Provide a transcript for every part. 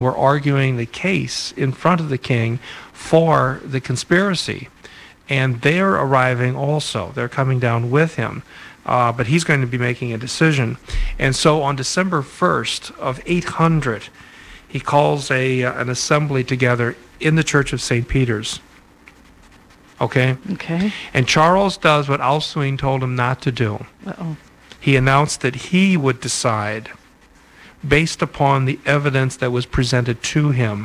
were arguing the case in front of the king for the conspiracy. And they're arriving also. They're coming down with him. But he's going to be making a decision. And so on December 1st of 800, he calls an assembly together in the Church of St. Peter's. Okay? Okay. And Charles does what Alcuin told him not to do. Uh-oh. He announced that he would decide based upon the evidence that was presented to him.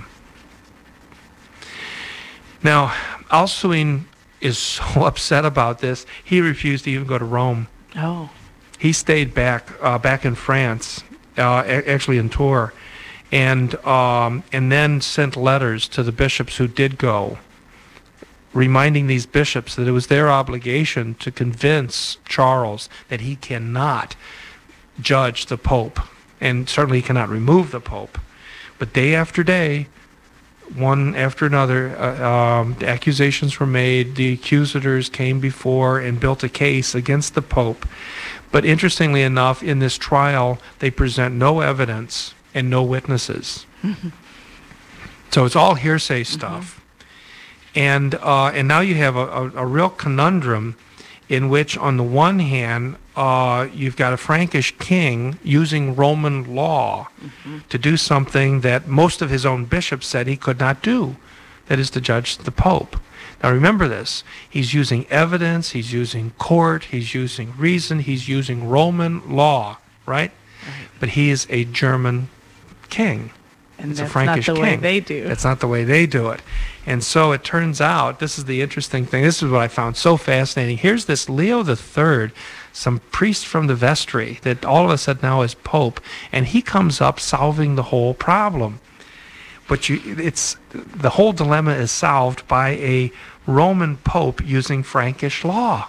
Now, Alcuin is so upset about this, he refused to even go to Rome. Oh. He stayed back in France, actually in Tours, and then sent letters to the bishops who did go, reminding these bishops that it was their obligation to convince Charles that he cannot judge the Pope, and certainly he cannot remove the Pope. But day after day, one after another, the accusations were made, the accusers came before and built a case against the Pope. But interestingly enough, in this trial, they present no evidence and no witnesses. Mm-hmm. So it's all hearsay stuff. And now you have a real conundrum in which, on the one hand, you've got a Frankish king using Roman law to do something that most of his own bishops said he could not do, that is to judge the Pope. Now remember this, he's using evidence, he's using court, he's using reason, he's using Roman law, right? But he is a German king. And It's that's a Frankish not the way king. they do. That's not the way they do it. And so it turns out, this is the interesting thing, this is what I found so fascinating. Here's this Leo III, some priest from the vestry that all of a sudden now is Pope, and he comes up solving the whole problem. But the whole dilemma is solved by a Roman Pope using Frankish law.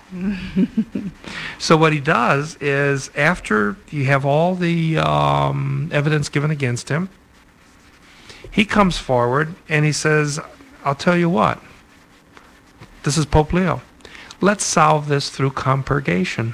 So what he does is, after you have all the evidence given against him, he comes forward and he says, I'll tell you what, this is Pope Leo. Let's solve this through compurgation.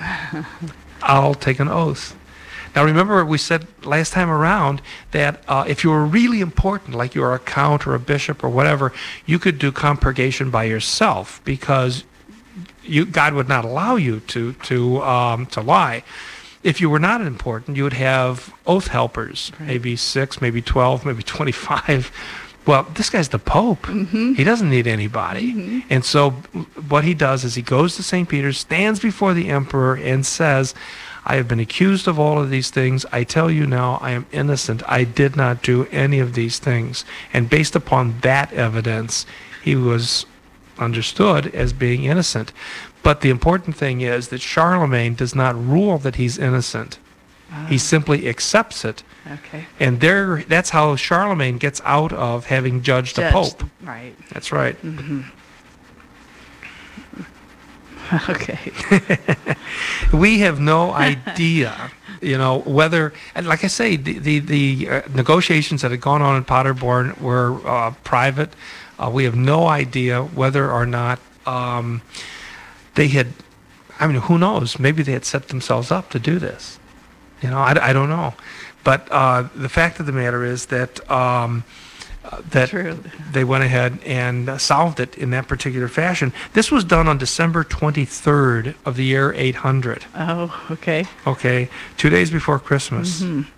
I'll take an oath. Now remember, we said last time around that if you were really important, like you were a count or a bishop or whatever, you could do compurgation by yourself, because God would not allow you to lie. If you were not important, you would have oath helpers, right. Maybe 6, maybe 12, maybe 25. Well, this guy's the Pope. He doesn't need anybody. And so what he does is he goes to St. Peter's, stands before the emperor, and says, I have been accused of all of these things. I tell you now, I am innocent. I did not do any of these things. And based upon that evidence, he was understood as being innocent. But the important thing is that Charlemagne does not rule that he's innocent. He simply accepts it. Okay. And that's how Charlemagne gets out of having judged a pope. Right. That's right. Okay. We have no idea, whether, and like I say, the negotiations that had gone on in Paderborn were private. We have no idea whether or not they had, who knows? Maybe they had set themselves up to do this. I don't know. But the fact of the matter is that they went ahead and solved it in that particular fashion. This was done on December 23rd of the year 800. Oh, okay. Okay, 2 days before Christmas.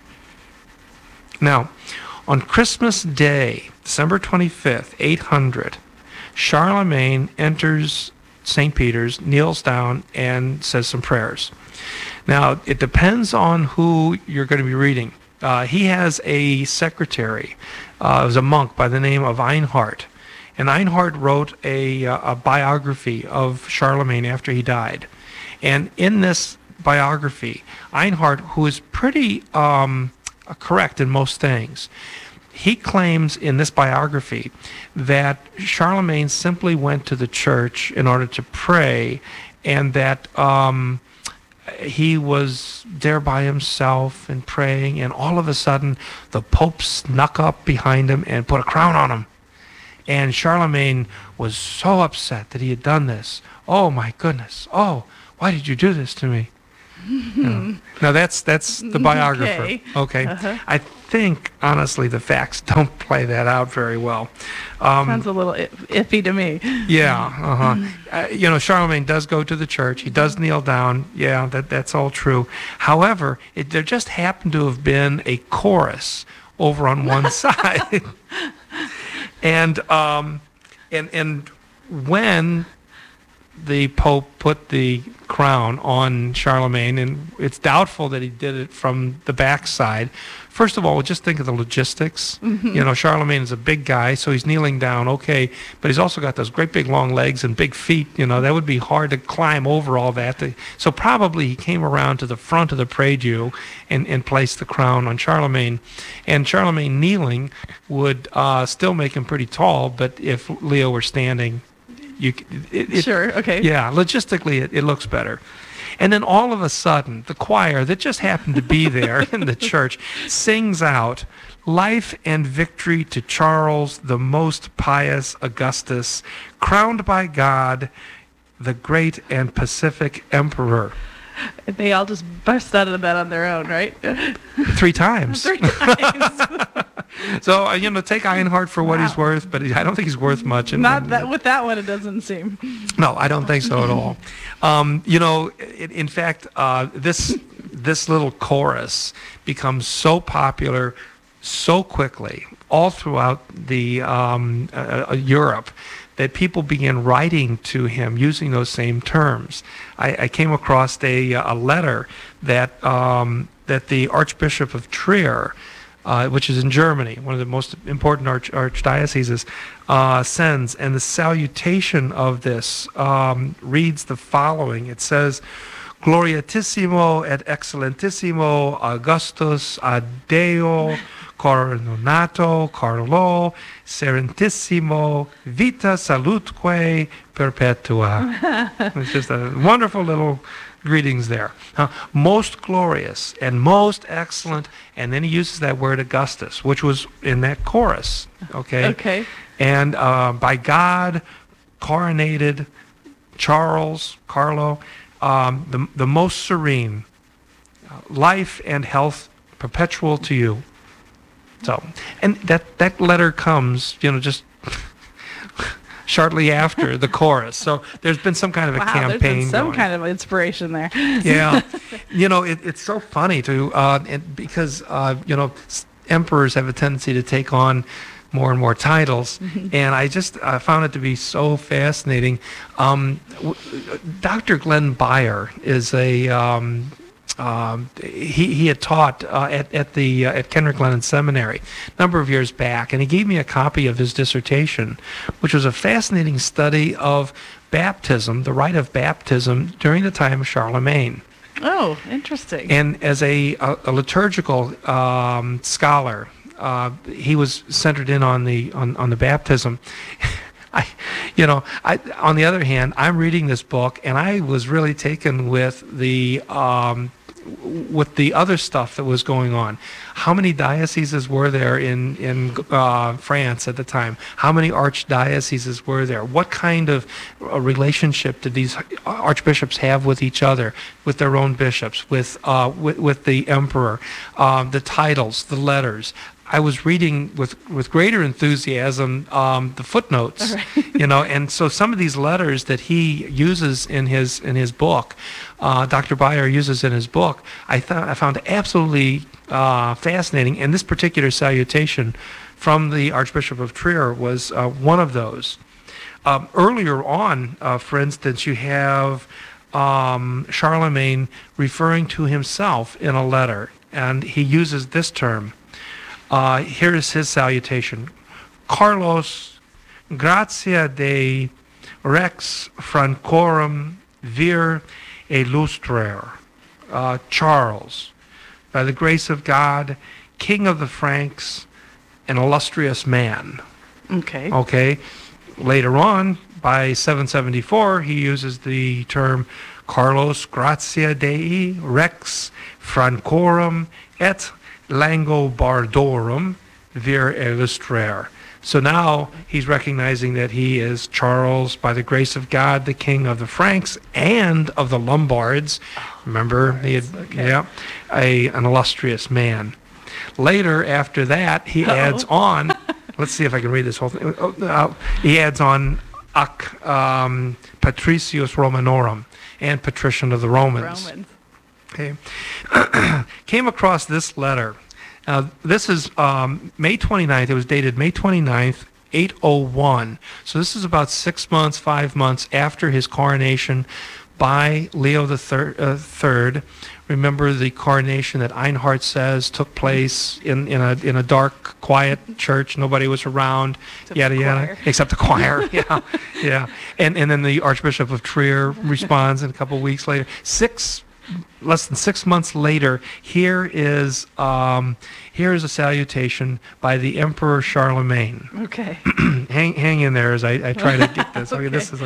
Now, on Christmas Day, December 25th, 800, Charlemagne enters St. Peter's, kneels down, and says some prayers. Now, it depends on who you're going to be reading. He has a secretary. It was a monk by the name of Einhard. And Einhard wrote a biography of Charlemagne after he died. And in this biography, Einhard, who is pretty correct in most things, he claims in this biography that Charlemagne simply went to the church in order to pray, and that he was there by himself and praying, and all of a sudden the Pope snuck up behind him and put a crown on him. And Charlemagne was so upset that he had done this. Oh my goodness. Oh, why did you do this to me? Now that's the biographer. Okay. Okay. Uh-huh. I think honestly the facts don't play that out very well. Sounds a little iffy to me. Yeah. Charlemagne does go to the church. He does kneel down. Yeah, that's all true. However, there just happened to have been a chorus over on one side, and when the Pope put the crown on Charlemagne, and it's doubtful that he did it from the backside. First of all, just think of the logistics. Charlemagne is a big guy, so he's kneeling down, okay, but he's also got those great big long legs and big feet. That would be hard to climb over all that. So probably he came around to the front of the prie-dieu and placed the crown on Charlemagne. And Charlemagne kneeling would still make him pretty tall, but if Leo were standing, Sure, okay. Yeah, logistically it looks better. And then all of a sudden, the choir that just happened to be there in the church sings out, "Life and victory to Charles, the most pious Augustus, crowned by God, the great and pacific emperor." They all just burst out of the bed on their own, right? 3 times. 3 times. So, take Ironheart for what he's Wow. worth, but I don't think he's worth much. Not that with that one, it doesn't seem. No, I don't think so at all. In fact, this little chorus becomes so popular so quickly all throughout the Europe that people began writing to him using those same terms. I came across a letter that the Archbishop of Trier, which is in Germany, one of the most important archdioceses, sends. And the salutation of this reads the following. It says, "Gloriatissimo et excellentissimo Augustus ad Deo coronato Carlo serentissimo vita salutque perpetua." It's just a wonderful little greetings there. Most glorious and most excellent, and then he uses that word Augustus, which was in that chorus. Okay. Okay. And by God, coronated Carlo, the most serene, life and health perpetual to you. So, and that letter comes, just shortly after the chorus. So there's been some kind of a Wow, campaign there's been some going. kind of inspiration there. Yeah, it's so funny because emperors have a tendency to take on more and more titles, and I just found it to be so fascinating. Dr. Glenn Beyer is he had taught at Kendrick Lennon Seminary a number of years back, and he gave me a copy of his dissertation, which was a fascinating study of baptism, the rite of baptism during the time of Charlemagne. Oh, interesting. And as a liturgical scholar, he was centered in on the baptism. On the other hand, I'm reading this book, and I was really taken with the other stuff that was going on. How many dioceses were there in France at the time? How many archdioceses were there? What kind of relationship did these archbishops have with each other, with their own bishops, with the emperor, the titles, the letters? I was reading with greater enthusiasm the footnotes, Right. and so some of these letters that he uses in his book, Dr. Beyer uses in his book, I found absolutely fascinating. And this particular salutation from the Archbishop of Trier was one of those. Earlier on, for instance, you have Charlemagne referring to himself in a letter, and he uses this term. Here is his salutation. Carlos, gratia Dei, rex Francorum vir illustrer. Charles, by the grace of God, King of the Franks, an illustrious man. Okay. Okay. Later on, by 774, he uses the term Carlos gratia Dei, rex Francorum et Langobardorum vir illustrer. So now he's recognizing that he is Charles, by the grace of God, the king of the Franks and of the Lombards. Remember, he had, an illustrious man. Later, after that, he adds on, let's see if I can read this whole thing. He adds on Patricius Romanorum, and patrician of the Romans. Okay. Came across this letter. This is May 29th. It was dated May 29th, 801. So this is about 5 months after his coronation by Leo the Third. Remember the coronation that Einhard says took place in a dark, quiet church. Nobody was around. Except the choir. Yeah. And then the Archbishop of Trier responds in a couple of weeks later. Less than 6 months later, here is a salutation by the Emperor Charlemagne. Okay. hang in there as I try to get this. Okay. This is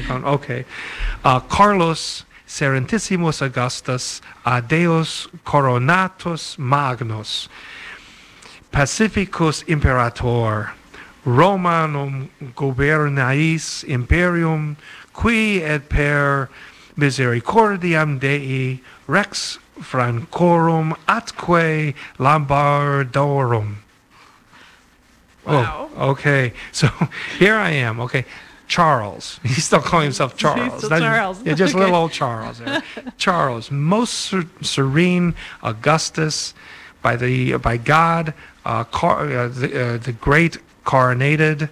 Carlos Serentissimus Augustus Deus Coronatus Magnus Pacificus Imperator Romanum Gubernais Imperium qui et per misericordiam Dei Rex Francorum atque Lombardorum. Wow. Oh, okay. So here I am. Okay. Charles. He's still calling himself Charles. He's still Charles. Yeah, just little old Charles there. Charles, most serene Augustus, by God, the great coronated,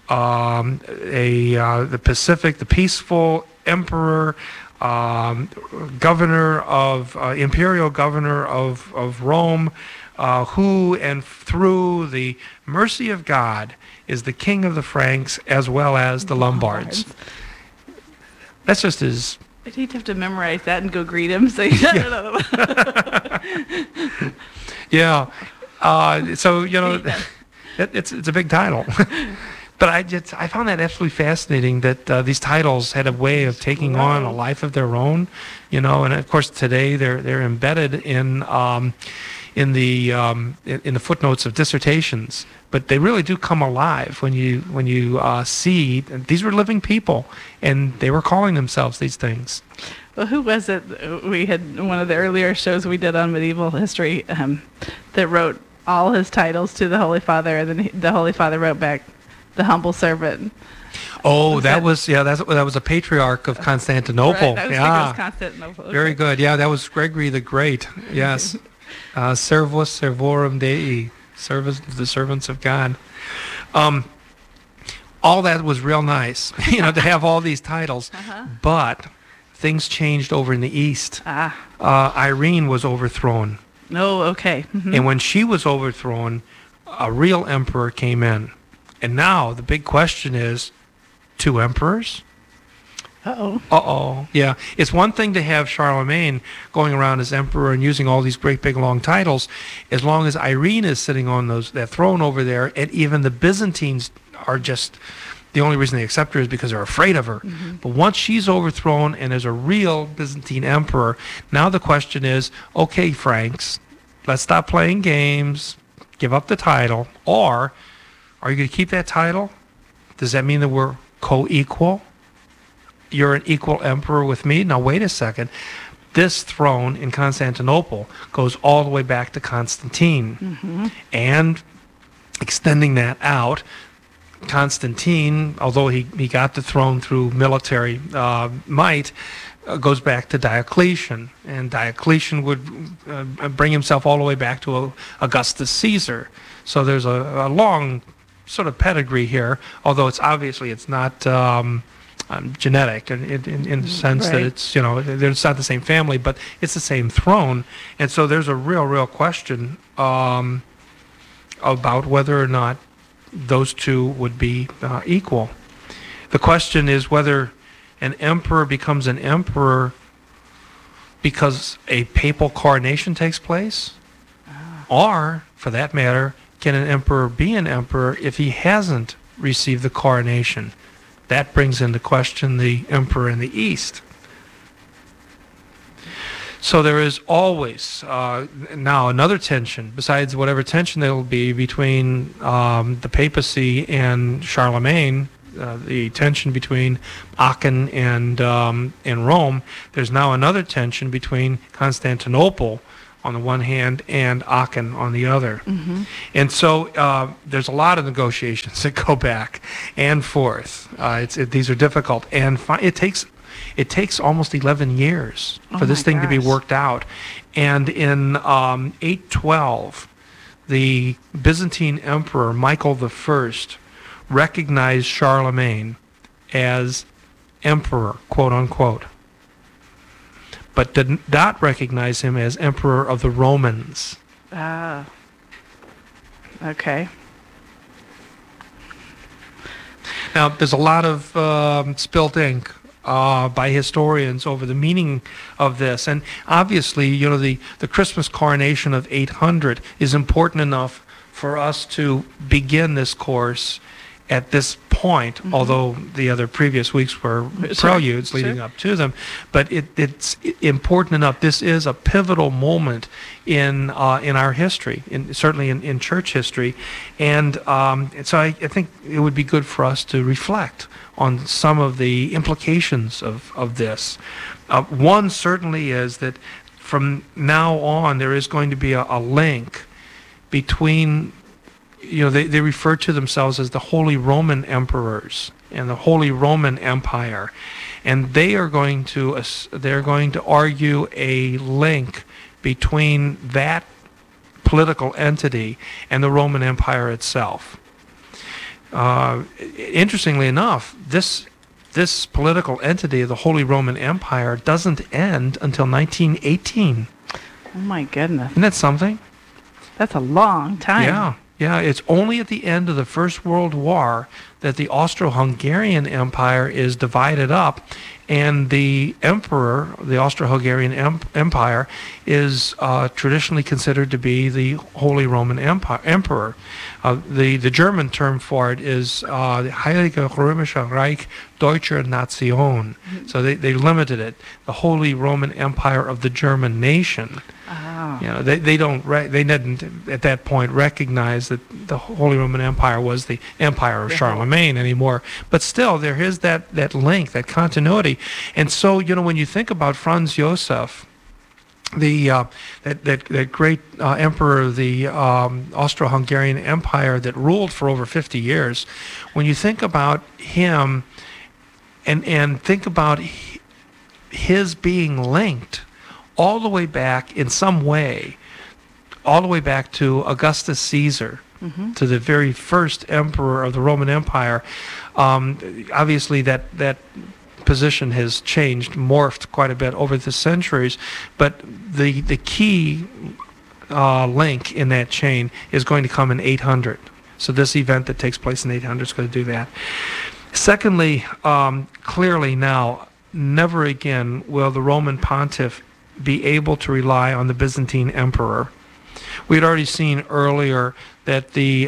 the Pacific, the peaceful emperor, imperial governor of Rome, who and through the mercy of God is the king of the Franks as well as the Lombards. That's just his. He'd have to memorize that and go greet him. So Yeah. So it's a big title. But I found that absolutely fascinating that these titles had a way of taking on a life of their own, and of course today they're embedded in the footnotes of dissertations. But they really do come alive when you see these were living people, and they were calling themselves these things. Well, who was it? We had one of the earlier shows we did on medieval history that wrote all his titles to the Holy Father, and then the Holy Father wrote back, "The humble servant." Oh, that was a patriarch of Constantinople. Right, it was Constantinople. Okay. Very good. Yeah, that was Gregory the Great. Yes, Servus Servorum Dei, the servants of God. All that was real nice, to have all these titles. But things changed over in the East. Irene was overthrown. Oh, okay. Mm-hmm. And when she was overthrown, a real emperor came in. And now the big question is, 2 emperors? Yeah. It's one thing to have Charlemagne going around as emperor and using all these great big long titles, as long as Irene is sitting on that throne over there, and even the Byzantines are just, the only reason they accept her is because they're afraid of her. Mm-hmm. But once she's overthrown and there's a real Byzantine emperor, now the question is, okay, Franks, let's stop playing games, give up the title, or are you going to keep that title? Does that mean that we're co-equal? You're an equal emperor with me? Now, wait a second. This throne in Constantinople goes all the way back to Constantine. Mm-hmm. And extending that out, Constantine, although he got the throne through military might, goes back to Diocletian. And Diocletian would bring himself all the way back to Augustus Caesar. So there's a long sort of pedigree here, although it's not genetic in the sense that it's, it's not the same family, but it's the same throne. And so there's a real question about whether or not those two would be equal. The question is whether an emperor becomes an emperor because a papal coronation takes place, or, for that matter, can an emperor be an emperor if he hasn't received the coronation? That brings into question the emperor in the East. So there is always now another tension, besides whatever tension there will be between the papacy and Charlemagne, the tension between Aachen and Rome. There's now another tension between Constantinople on the one hand and Aachen on the other. Mm-hmm. And so there's a lot of negotiations that go back and forth. These are difficult, and it takes almost 11 years for this thing to be worked out. And in 812, the Byzantine Emperor Michael I recognized Charlemagne as emperor, quote unquote, but did not recognize him as emperor of the Romans. Ah. Okay. Now, there's a lot of spilt ink by historians over the meaning of this. And obviously, the Christmas coronation of 800 is important enough for us to begin this course at this point, Mm-hmm. although the other previous weeks were preludes leading up to them. But it's important enough. This is a pivotal moment in our history, certainly in church history. And so I think it would be good for us to reflect on some of the implications of this. One certainly is that from now on there is going to be a link between, they refer to themselves as the Holy Roman Emperors and the Holy Roman Empire, and they're going to argue a link between that political entity and the Roman Empire itself. Interestingly enough, this political entity, the Holy Roman Empire, doesn't end until 1918. Oh my goodness. Isn't that something? That's a long time. Yeah, it's only at the end of the First World War that the Austro-Hungarian Empire is divided up, and the emperor, the Austro-Hungarian Empire, is traditionally considered to be the Holy Roman Emperor. The German term for it is Heilige Römische Reich Deutscher Nation. So they limited it, the Holy Roman Empire of the German nation. Oh. They didn't at that point recognize that the Holy Roman Empire was the Empire of Charlemagne anymore. But still, there is that link, that continuity. And so, when you think about Franz Joseph, that great emperor of the Austro-Hungarian Empire that ruled for over 50 years, when you think about him and think about his being linked all the way back in some way, all the way back to Augustus Caesar, Mm-hmm. to the very first emperor of the Roman Empire. Obviously, that position has changed, morphed quite a bit over the centuries, but the key link in that chain is going to come in 800. So this event that takes place in 800 is going to do that. Secondly, clearly now, never again will the Roman pontiff be able to rely on the Byzantine emperor. We had already seen earlier that the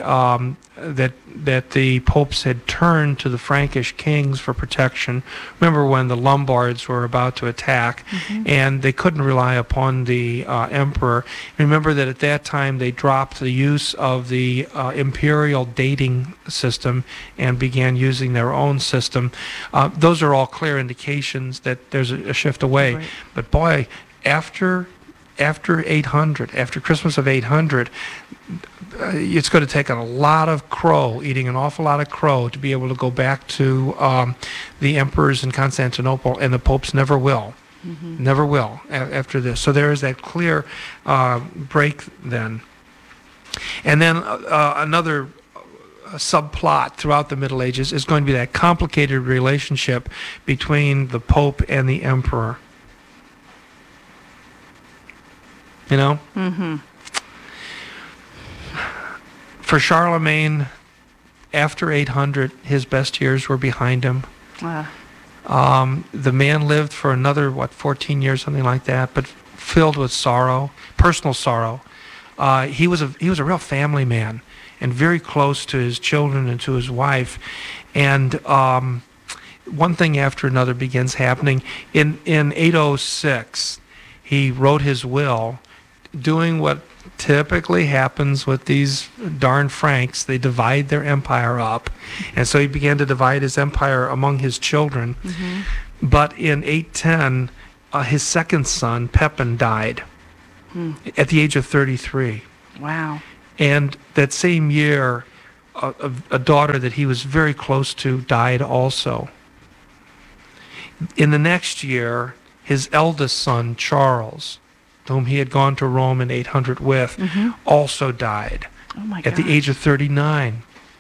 popes had turned to the Frankish kings for protection. Remember when the Lombards were about to attack, Mm-hmm. and they couldn't rely upon the emperor. Remember that at that time they dropped the use of the imperial dating system and began using their own system. Those are all clear indications that there's a shift away. Right. But boy, after 800, after Christmas of 800, it's going to take a lot of crow, eating an awful lot of crow, to be able to go back to the emperors in Constantinople, and the popes never will. Mm-hmm. Never will after this. So there is that clear break then. And then another subplot throughout the Middle Ages is going to be that complicated relationship between the Pope and the Emperor. Mm-hmm. For Charlemagne, after 800, his best years were behind him. The man lived for another, 14 years, something like that, but filled with sorrow, personal sorrow. He was a real family man and very close to his children and to his wife. And one thing after another begins happening. In 806, he wrote his will, doing what typically happens with these darn Franks. They divide their empire up. And so he began to divide his empire among his children. But in 810, his second son, Pepin, died at the age of 33. Wow. And that same year, a daughter that he was very close to died also. In the next year, his eldest son, Charles, whom he had gone to Rome in 800 with, also died at the age of 39.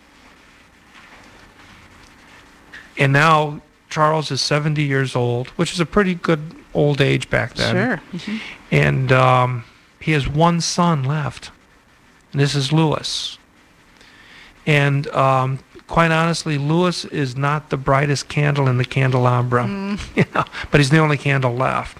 And now Charles is 70 years old, which is a pretty good old age back then. Sure. And he has one son left. And this is Louis. And quite honestly, Louis is not the brightest candle in the candelabra, but he's the only candle left.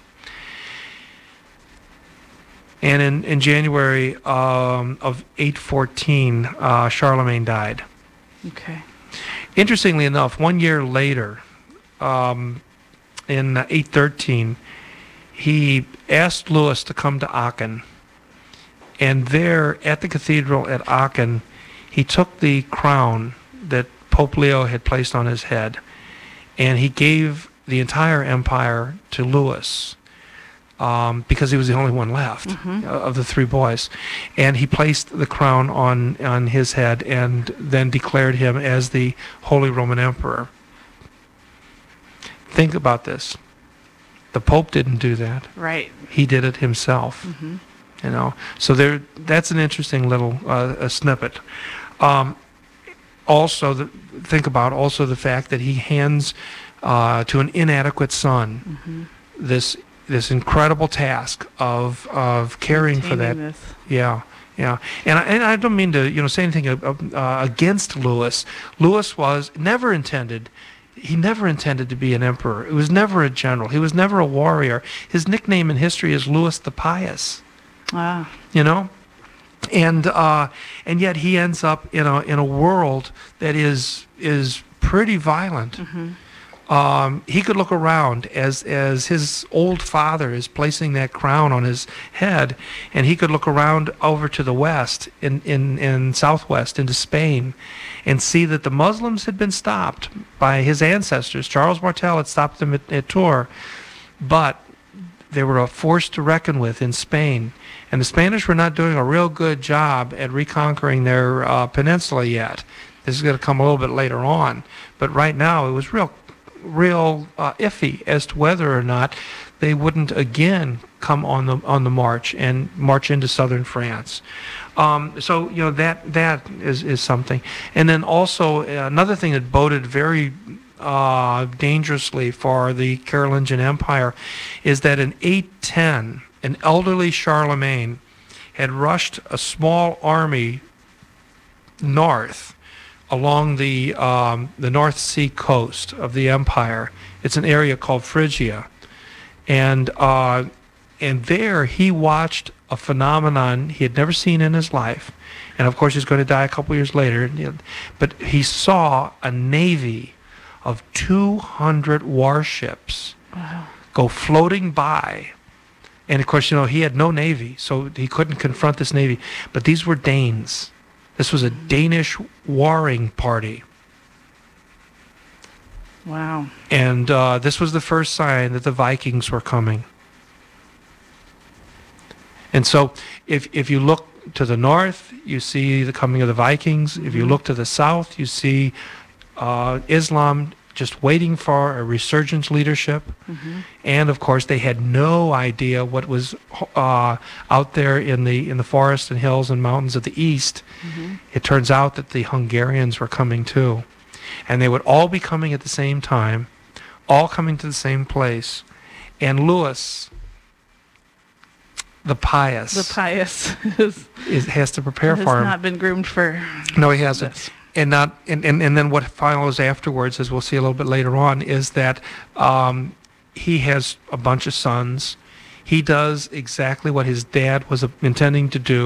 And in January of 814, Charlemagne died. Okay. Interestingly enough, 1 year later, in 813, he asked Louis to come to Aachen. And there, at the cathedral at Aachen, he took the crown that Pope Leo had placed on his head, and he gave the entire empire to Louis, because he was the only one left of the three boys. And he placed the crown on his head and then declared him as the Holy Roman Emperor. Think about this. The Pope didn't do that. Right. He did it himself. You know, so that's an interesting little a snippet. Also, think about also the fact that he hands to an inadequate son this incredible task of caring for that. This. Yeah. And I don't mean to say anything against Louis. Louis was never intended. He never intended to be an emperor. He was never a general. He was never a warrior. His nickname in history is Louis the Pious. Ah. And yet he ends up in a world that is pretty violent. He could look around as his old father is placing that crown on his head, and he could look around over to the west in southwest into Spain, and see that the Muslims had been stopped by his ancestors. Charles Martel had stopped them at Tours, but they were a force to reckon with in Spain. And the Spanish were not doing a real good job at reconquering their peninsula yet. This is going to come a little bit later on. But right now, it was real iffy as to whether or not they wouldn't again come on the march and march into southern France. So that is something. And then also another thing that boded very dangerously for the Carolingian Empire is that in 810, an elderly Charlemagne had rushed a small army north along the North Sea coast of the empire. It's an area called Phrygia, and there he watched a phenomenon he had never seen in his life, and of course he's going to die a couple years later. But he saw a navy of 200 warships go floating by. And of course, he had no navy, so he couldn't confront this navy. But these were Danes. This was a Danish warring party. Wow. And this was the first sign that the Vikings were coming. And so if you look to the north, you see the coming of the Vikings. If you look to the south, you see Islam just waiting for a resurgent leadership. And of course, they had no idea what was out there in the forests and hills and mountains of the east. It turns out that the Hungarians were coming too. And they would all be coming at the same time, all coming to the same place. And Louis, the pious, has to prepare for him. Has not been groomed for. No, he hasn't. This. And then what follows afterwards, as we'll see a little bit later on, is that he has a bunch of sons. He does exactly what his dad was intending to do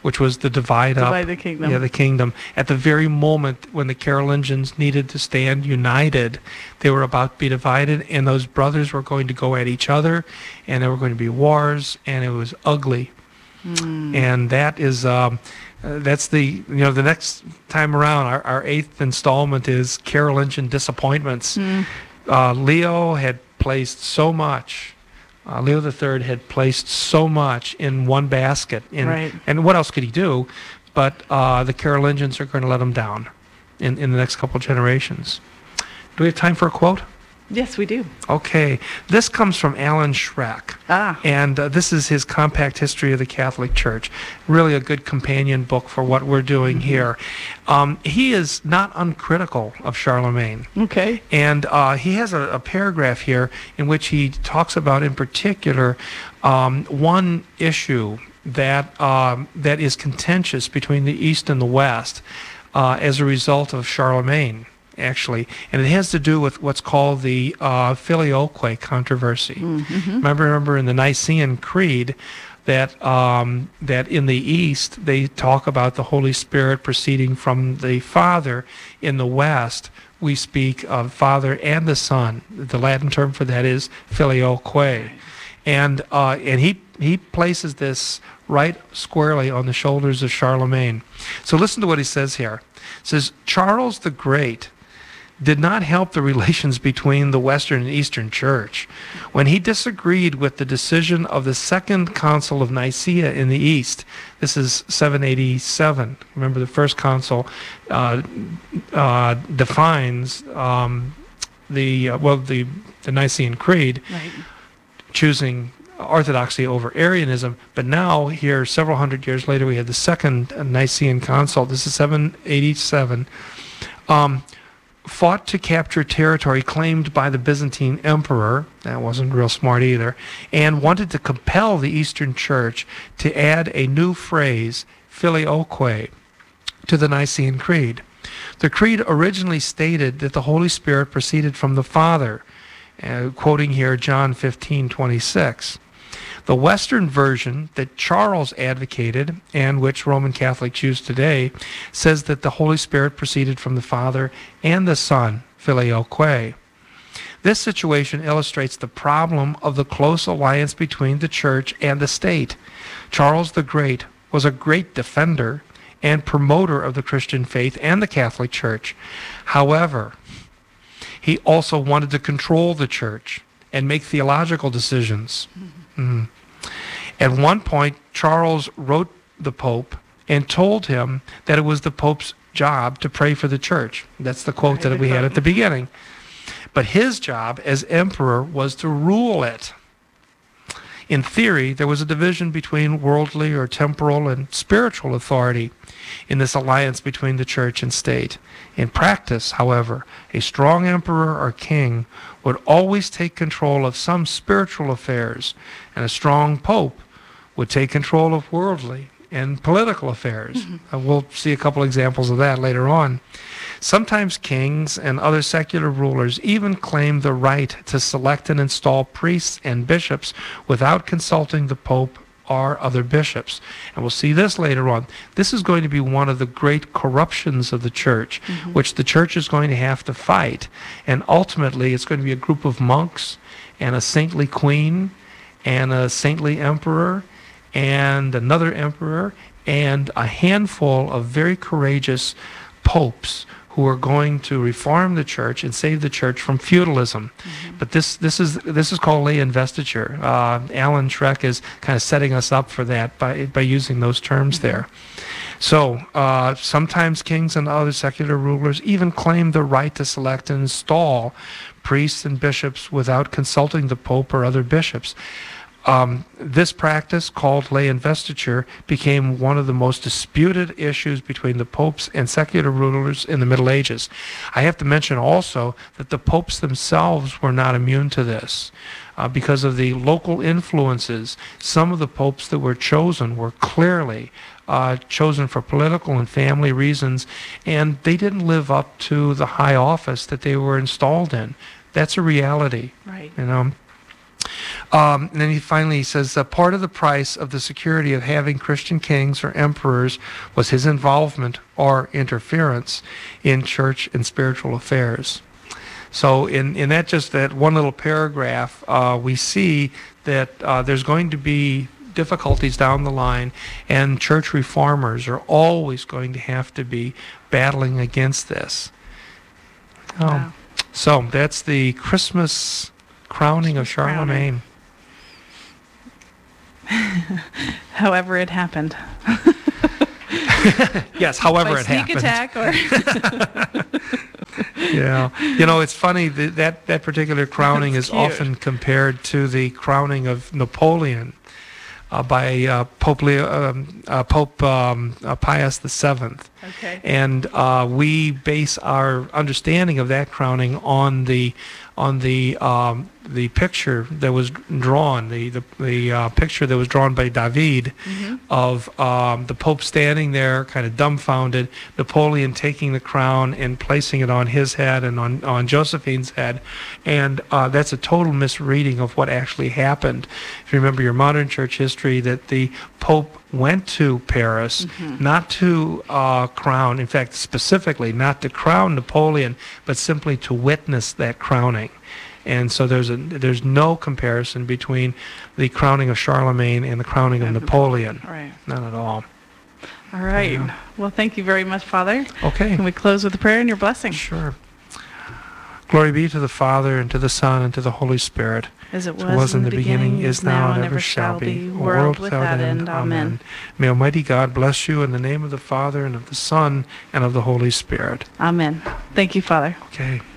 which was the divide up. Divide the kingdom. Yeah, the kingdom. At the very moment when the Carolingians needed to stand united, they were about to be divided, and those brothers were going to go at each other, and there were going to be wars, and it was ugly. And that is, that's the next time around, our 8th installment is Carolingian disappointments. Leo had placed so much. Leo III had placed so much in one basket. And what else could he do? But the Carolingians are going to let him down in the next couple of generations. Do we have time for a quote? Yes, we do. Okay. This comes from Alan Schreck. And this is his Compact History of the Catholic Church. Really a good companion book for what we're doing here. He is not uncritical of Charlemagne. Okay. And he has a paragraph here in which he talks about, in particular, one issue that is contentious between the East and the West as a result of Charlemagne, actually, and it has to do with what's called the Filioque controversy. Remember in the Nicene Creed that that in the East they talk about the Holy Spirit proceeding from the Father. In the West, we speak of Father and the Son. The Latin term for that is Filioque, and he places this right squarely on the shoulders of Charlemagne. So listen to what he says here. It says, Charles the Great did not help the relations between the Western and Eastern Church. When he disagreed with the decision of the Second Council of Nicaea in the East, this is 787. Remember, the First Council defines the Nicene Creed, choosing orthodoxy over Arianism. But now, here, several hundred years later, we have the Second Nicene Council. This is 787. Fought to capture territory claimed by the Byzantine emperor, that wasn't real smart either, and wanted to compel the Eastern Church to add a new phrase, Filioque, to the Nicene Creed. The Creed originally stated that the Holy Spirit proceeded from the Father, quoting here John 15:26. The Western version that Charles advocated, and which Roman Catholics use today, says that the Holy Spirit proceeded from the Father and the Son, Filioque. This situation illustrates the problem of the close alliance between the Church and the state. Charles the Great was a great defender and promoter of the Christian faith and the Catholic Church. However, he also wanted to control the Church and make theological decisions. At one point, Charles wrote the Pope and told him that it was the Pope's job to pray for the Church. That's the quote that we had at the beginning. But his job as emperor was to rule it. In theory, there was a division between worldly or temporal and spiritual authority in this alliance between the Church and state. In practice, however, a strong emperor or king would always take control of some spiritual affairs, and a strong pope would take control of worldly and political affairs. We'll see a couple examples of that later on. Sometimes kings and other secular rulers even claim the right to select and install priests and bishops without consulting the Pope or other bishops. And we'll see this later on. This is going to be one of the great corruptions of the Church, which the Church is going to have to fight. And ultimately, it's going to be a group of monks and a saintly queen and a saintly emperor and another emperor and a handful of very courageous popes who are going to reform the Church and save the Church from feudalism. But this is called lay investiture. Alan Schreck is kind of setting us up for that by using those terms there. So sometimes kings and other secular rulers even claim the right to select and install priests and bishops without consulting the Pope or other bishops. This practice, called lay investiture, became one of the most disputed issues between the popes and secular rulers in the Middle Ages. I have to mention also that the popes themselves were not immune to this. Because of the local influences, some of the popes that were chosen were clearly chosen for political and family reasons, and they didn't live up to the high office that they were installed in. That's a reality. Right. You know. And then he says, part of the price of the security of having Christian kings or emperors was his involvement or interference in church and spiritual affairs. So in that one little paragraph, we see that there's going to be difficulties down the line, and church reformers are always going to have to be battling against this. Wow. So that's the Christmas crowning of Charlemagne. However it happened. Yes, however By it sneak happened. attack or Yeah, it's funny that particular crowning That's is cute. often compared to the crowning of Napoleon by Pope Pius VII. Okay. And we base our understanding of that crowning on the picture that was drawn, the picture that was drawn by David of the Pope standing there, kind of dumbfounded, Napoleon taking the crown and placing it on his head and on Josephine's head, and that's a total misreading of what actually happened. If you remember your modern church history, that the Pope went to Paris not to crown, in fact, specifically not to crown Napoleon, but simply to witness that crowning. And so there's no comparison between the crowning of Charlemagne and the crowning of Napoleon. Right. None at all. All right. Yeah. Well, thank you very much, Father. Okay. Can we close with a prayer and your blessing? Sure. Glory be to the Father, and to the Son, and to the Holy Spirit. As it As was in the beginning, is now, and ever shall be, world without end. Amen. May Almighty God bless you in the name of the Father, and of the Son, and of the Holy Spirit. Amen. Thank you, Father. Okay.